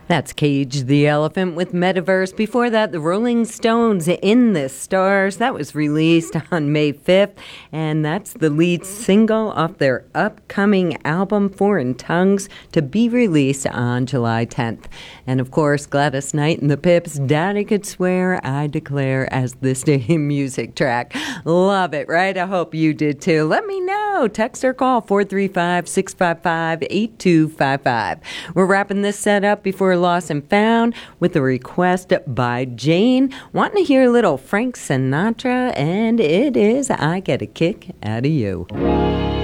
That's Cage the Elephant with Metaverse. Before that, the Rolling Stones, In the Stars. That was released on May 5th, and that's the lead single off their upcoming album, Foreign Tongues, to be released on July 10th. And of course, Gladys Knight and the Pips, Daddy Could Swear, I Declare, as this day music track. Love it, right? I hope you did too. Let me know. Text or call 435-655-8255. We're wrapping this set up before Lost and Found with a request by Jane, wanting to hear a little Frank Sinatra, and it is I Get a Kick Out of You.